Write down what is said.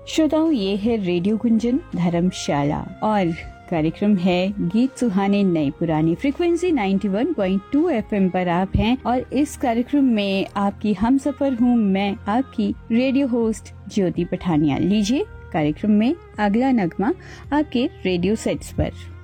श्रोताओं, ये है रेडियो गुंजन धर्मशाला और कार्यक्रम है गीत सुहाने नए पुराने। फ्रीक्वेंसी 91.2 एफएम पर आप हैं और इस कार्यक्रम में आपकी हमसफर हूँ मैं, आपकी रेडियो होस्ट ज्योति पठानिया। लीजिए कार्यक्रम में अगला नगमा आपके रेडियो सेट्स पर।